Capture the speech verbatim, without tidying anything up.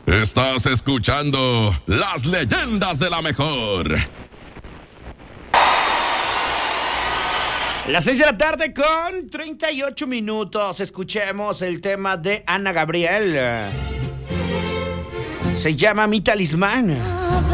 Estás escuchando Las Leyendas de la Mejor. Las seis de la tarde con treinta y ocho minutos. Escuchemos el tema de Ana Gabriel. Se llama Mi Talismán.